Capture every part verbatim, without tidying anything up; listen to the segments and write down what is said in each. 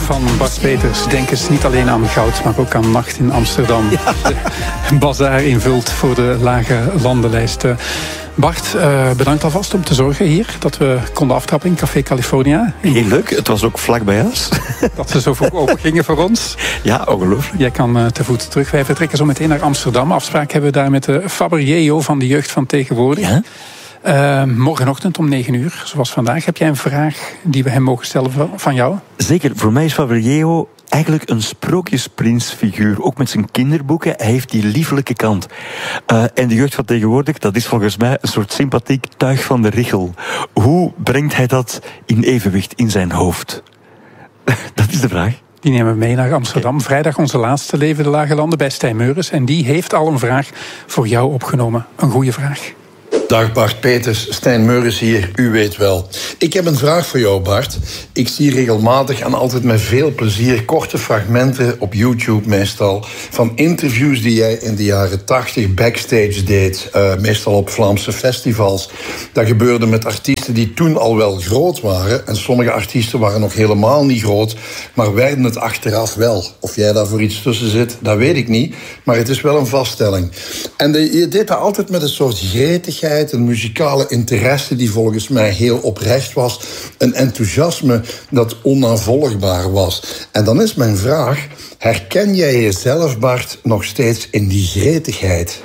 van Bart Peters. Denk eens niet alleen aan goud, maar ook aan Nacht in Amsterdam. Ja. De bazaar invult voor de lage landenlijst. Bart, uh, bedankt alvast om te zorgen hier dat we konden aftrappen in Café California. Heel leuk, het was ook vlak bij huis. Dat ze zo vroeg open gingen voor ons. Ja, ongelooflijk. Jij kan uh, te voet terug. Wij vertrekken zo meteen naar Amsterdam. Afspraak hebben we daar met de Faber-Yeo van de jeugd van tegenwoordig. Ja? Uh, morgenochtend om negen uur, zoals vandaag. Heb jij een vraag die we hem mogen stellen van jou? Zeker, voor mij is Faber-Yeo eigenlijk een sprookjesprinsfiguur. Ook met zijn kinderboeken. Hij heeft die lieflijke kant. Uh, en de jeugd van tegenwoordig, dat is volgens mij een soort sympathiek tuig van de richel. Hoe brengt hij dat in evenwicht in zijn hoofd? Dat is de vraag. Die nemen we mee naar Amsterdam. Vrijdag onze laatste Leven de Lage Landen bij Stijn Meurens. En die heeft al een vraag voor jou opgenomen. Een goede vraag. Dag Bart Peters, Stijn Meurens hier, u weet wel. Ik heb een vraag voor jou, Bart. Ik zie regelmatig en altijd met veel plezier korte fragmenten op YouTube meestal van interviews die jij in de jaren tachtig backstage deed, uh, meestal op Vlaamse festivals. Dat gebeurde met artiesten die toen al wel groot waren en sommige artiesten waren nog helemaal niet groot, maar werden het achteraf wel. Of jij daar voor iets tussen zit, dat weet ik niet, maar het is wel een vaststelling. En de, je deed dat altijd met een soort gretigheid, een muzikale interesse die volgens mij heel oprecht was. Een enthousiasme dat onaanvolgbaar was. En dan is mijn vraag, herken jij jezelf, Bart, nog steeds in die gretigheid?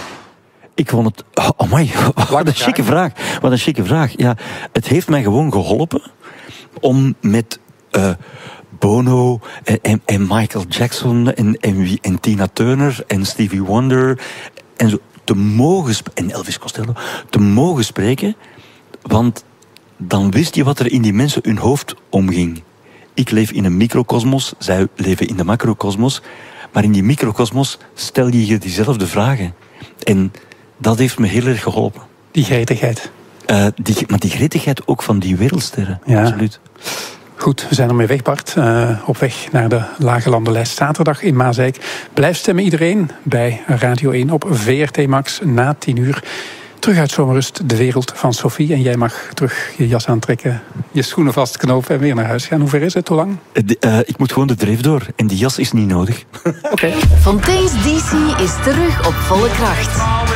Ik vond het... Oh, amai, wat een chique vraag. Wat een chique vraag. Ja, het heeft mij gewoon geholpen om met... Uh, Bono en, en, en Michael Jackson en, en, en Tina Turner en Stevie Wonder en zo te mogen sp- en Elvis Costello te mogen spreken, want dan wist je wat er in die mensen hun hoofd omging. Ik leef in een microcosmos, zij leven in de macrocosmos, maar in die microcosmos stel je je diezelfde vragen. En dat heeft me heel erg geholpen. Die gretigheid. Uh, die, maar die gretigheid ook van die wereldsterren, ja. Absoluut. Goed, we zijn ermee weg, Bart. Uh, op weg naar de Lage Landenlijst zaterdag in Maaseik. Blijf stemmen iedereen bij Radio één op V R T Max na tien uur. Terug uit zomerrust, de wereld van Sophie. En jij mag terug je jas aantrekken, je schoenen vastknopen en weer naar huis gaan. Hoe ver is het? Hoe lang? De, uh, ik moet gewoon de dreef door. En die jas is niet nodig. Oké. Okay. Fontaine's D C is terug op volle kracht.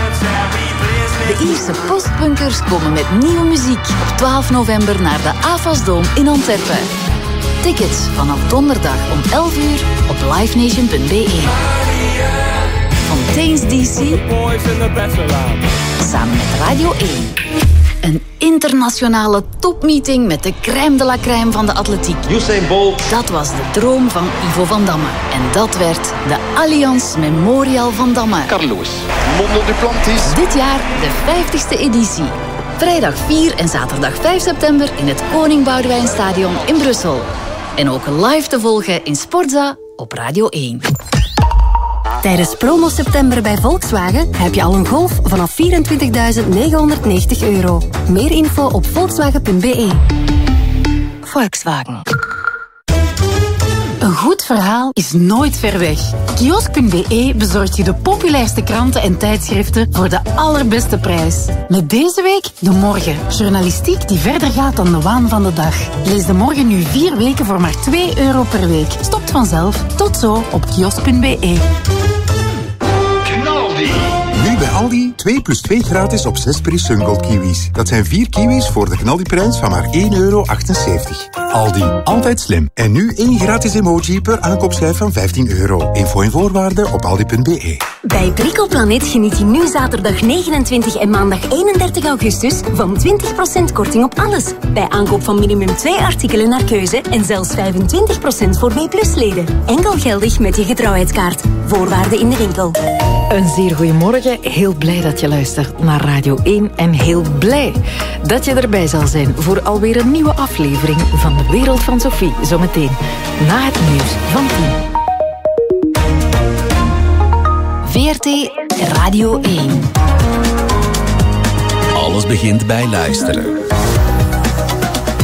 De Ierse postpunkers komen met nieuwe muziek op twaalf november naar de Avasdome in Antwerpen. Tickets vanaf donderdag om elf uur op livenation punt b e. Fontaine's D C samen met Radio één. Een internationale topmeeting met de crème de la crème van de atletiek. Usain Bolt. Dat was de droom van Ivo van Damme. En dat werd de Allianz Memorial van Damme. Carlos Mondo Duplantis. Dit jaar de vijftigste editie. Vrijdag vier en zaterdag vijf september in het Koning Boudewijn Stadion in Brussel. En ook live te volgen in Sportza op Radio één. Tijdens promo september bij Volkswagen heb je al een Golf vanaf vierentwintigduizend negenhonderdnegentig euro. Meer info op volkswagen punt b e. Volkswagen. Een goed verhaal is nooit ver weg. Kiosk punt b e bezorgt je de populairste kranten en tijdschriften voor de allerbeste prijs. Met deze week De Morgen. Journalistiek die verder gaat dan de waan van de dag. Lees De Morgen nu vier weken voor maar twee euro per week. Stopt vanzelf. Tot zo op kiosk punt b e. Nu bij Aldi twee plus twee gratis op zes Peri Sungold kiwis. Dat zijn vier kiwis voor de knaldiprijs van maar één euro achtenzeventig. Aldi, altijd slim. En nu één gratis emoji per aankoopschijf van vijftien euro. Info en voorwaarden op aldi punt b e. Bij Bricoplanet geniet je nu zaterdag negenentwintig en maandag eenendertig augustus van twintig procent korting op alles. Bij aankoop van minimum twee artikelen naar keuze en zelfs vijfentwintig procent voor B plus leden. Enkel geldig met je getrouwheidskaart. Voorwaarden in de winkel. Een zeer goeiemorgen. Heel blij dat je luistert naar Radio één en heel blij dat je erbij zal zijn voor alweer een nieuwe aflevering van De Wereld van Sophie. Zometeen na het nieuws van tien. V R T Radio één. Alles begint bij luisteren.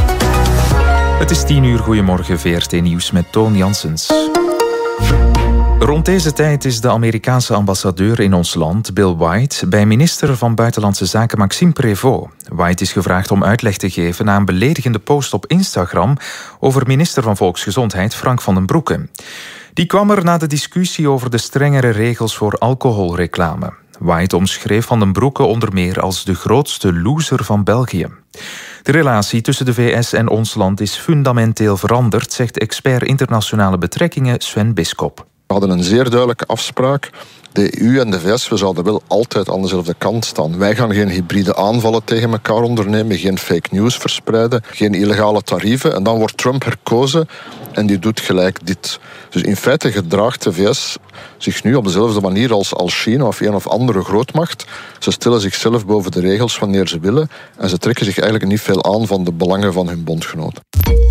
Het is tien uur. Goedemorgen, V R T Nieuws met Toon Janssens. Rond deze tijd is de Amerikaanse ambassadeur in ons land, Bill White, bij minister van Buitenlandse Zaken Maxime Prévost. White is gevraagd om uitleg te geven na een beledigende post op Instagram over minister van Volksgezondheid Frank van den Broeke. Die kwam er na de discussie over de strengere regels voor alcoholreclame. White omschreef Van den Broeke onder meer als de grootste loser van België. De relatie tussen de V S en ons land is fundamenteel veranderd, zegt expert internationale betrekkingen Sven Bisschop. We hadden een zeer duidelijke afspraak. De E U en de V S, we zouden wel altijd aan dezelfde kant staan. Wij gaan geen hybride aanvallen tegen elkaar ondernemen, geen fake news verspreiden, geen illegale tarieven. En dan wordt Trump herkozen en die doet gelijk dit. Dus in feite gedraagt de V S zich nu op dezelfde manier als, als China of een of andere grootmacht. Ze stellen zichzelf boven de regels wanneer ze willen en ze trekken zich eigenlijk niet veel aan van de belangen van hun bondgenoten.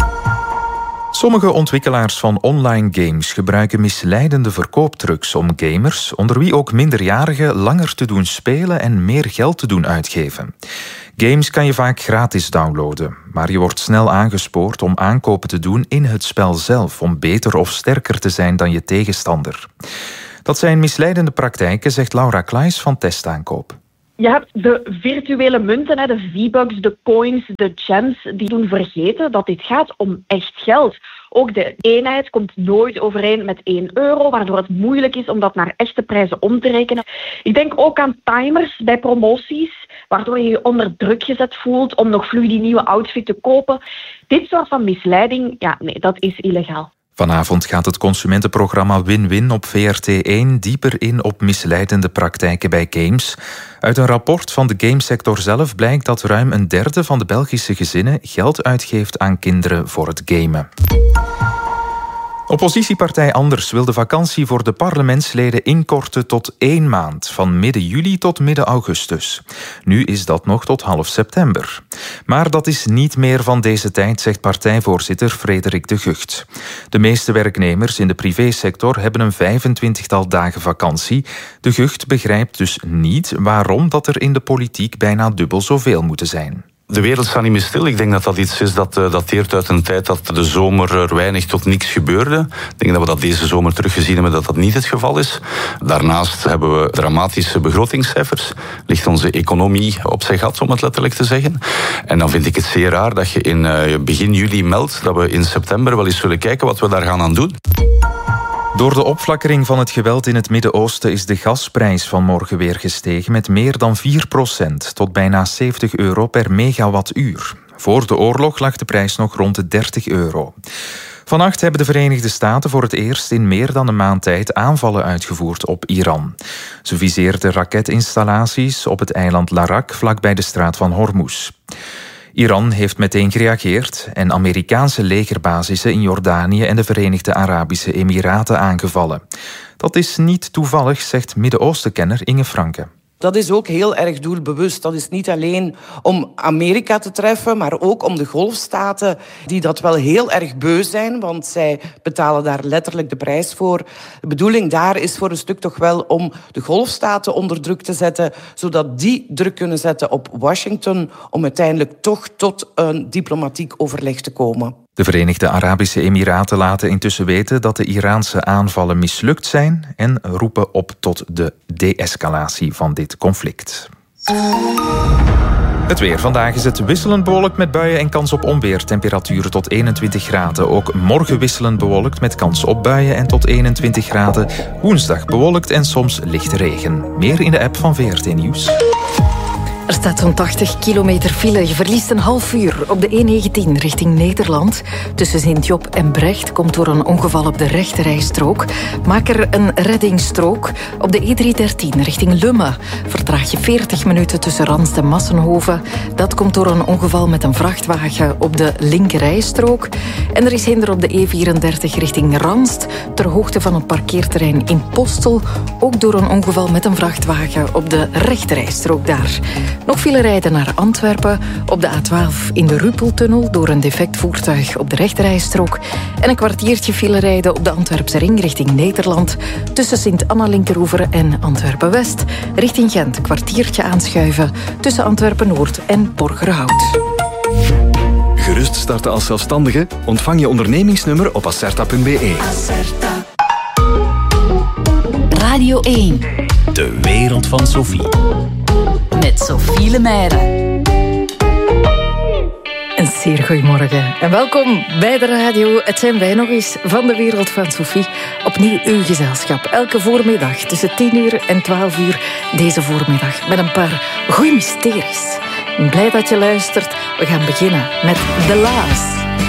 Sommige ontwikkelaars van online games gebruiken misleidende verkooptrucs om gamers, onder wie ook minderjarigen, langer te doen spelen en meer geld te doen uitgeven. Games kan je vaak gratis downloaden, maar je wordt snel aangespoord om aankopen te doen in het spel zelf, om beter of sterker te zijn dan je tegenstander. Dat zijn misleidende praktijken, zegt Laura Klaes van Testaankoop. Je hebt de virtuele munten, de V-Bucks, de coins, de gems, die doen vergeten dat dit gaat om echt geld. Ook de eenheid komt nooit overeen met één euro, waardoor het moeilijk is om dat naar echte prijzen om te rekenen. Ik denk ook aan timers bij promoties, waardoor je je onder druk gezet voelt om nog vlug die nieuwe outfit te kopen. Dit soort van misleiding, ja, nee, dat is illegaal. Vanavond gaat het consumentenprogramma Win-Win op V R T één dieper in op misleidende praktijken bij games. Uit een rapport van de gamesector zelf blijkt dat ruim een derde van de Belgische gezinnen geld uitgeeft aan kinderen voor het gamen. Oppositiepartij Anders wil de vakantie voor de parlementsleden inkorten tot één maand, van midden juli tot midden augustus. Nu is dat nog tot half september. Maar dat is niet meer van deze tijd, zegt partijvoorzitter Frederik de Gucht. De meeste werknemers in de privésector hebben een vijfentwintigtal dagen vakantie. De Gucht begrijpt dus niet waarom dat er in de politiek bijna dubbel zoveel moeten zijn. De wereld staat niet meer stil. Ik denk dat dat iets is dat uh, dateert uit een tijd dat de zomer er weinig tot niks gebeurde. Ik denk dat we dat deze zomer teruggezien hebben dat dat niet het geval is. Daarnaast hebben we dramatische begrotingscijfers. Ligt onze economie op zijn gat, om het letterlijk te zeggen. En dan vind ik het zeer raar dat je in uh, begin juli meldt dat we in september wel eens zullen kijken wat we daar gaan aan doen. Door de opflakkering van het geweld in het Midden-Oosten is de gasprijs vanmorgen weer gestegen met meer dan vier procent, tot bijna zeventig euro per megawattuur. Voor de oorlog lag de prijs nog rond de dertig euro. Vannacht hebben de Verenigde Staten voor het eerst in meer dan een maand tijd aanvallen uitgevoerd op Iran. Ze viseerden raketinstallaties op het eiland Larak vlakbij de straat van Hormuz. Iran heeft meteen gereageerd en Amerikaanse legerbasissen in Jordanië en de Verenigde Arabische Emiraten aangevallen. Dat is niet toevallig, zegt Midden-Oostenkenner Inge Franke. Dat is ook heel erg doelbewust. Dat is niet alleen om Amerika te treffen, maar ook om de golfstaten die dat wel heel erg beu zijn, want zij betalen daar letterlijk de prijs voor. De bedoeling daar is voor een stuk toch wel om de golfstaten onder druk te zetten, zodat die druk kunnen zetten op Washington om uiteindelijk toch tot een diplomatiek overleg te komen. De Verenigde Arabische Emiraten laten intussen weten dat de Iraanse aanvallen mislukt zijn en roepen op tot de de-escalatie van dit conflict. Het weer. Vandaag is het wisselend bewolkt met buien en kans op onweer. Temperaturen tot eenentwintig graden. Ook morgen wisselend bewolkt met kans op buien en tot eenentwintig graden. Woensdag bewolkt en soms lichte regen. Meer in de app van V R T Nieuws. Er staat zo'n tachtig kilometer file. Je verliest een half uur op de E negentien richting Nederland. Tussen Sint-Job en Brecht komt door een ongeval op de rechterrijstrook. Maak er een reddingsstrook. Op de E driehonderddertien richting Lummen vertraag je veertig minuten tussen Ranst en Massenhoven. Dat komt door een ongeval met een vrachtwagen op de linkerrijstrook. En er is hinder op de E vierendertig richting Ranst, ter hoogte van het parkeerterrein in Postel. Ook door een ongeval met een vrachtwagen op de rechterrijstrook daar. Nog file rijden naar Antwerpen op de A twaalf in de Rupeltunnel door een defect voertuig op de rechterrijstrook. En een kwartiertje file rijden op de Antwerpse ring richting Nederland tussen Sint-Anna-Linkeroever en Antwerpen-West. Richting Gent een kwartiertje aanschuiven tussen Antwerpen-Noord en Borgerhout. Gerust starten als zelfstandige? Ontvang je ondernemingsnummer op acerta punt be. Radio één. De wereld van Sophie. Met Sophie Lemaire. Een zeer goedemorgen en welkom bij de radio. Het zijn wij nog eens van de wereld van Sophie. Opnieuw uw gezelschap. Elke voormiddag tussen tien uur en twaalf uur deze voormiddag. Met een paar goeie mysteries. Blij dat je luistert. We gaan beginnen met The La's.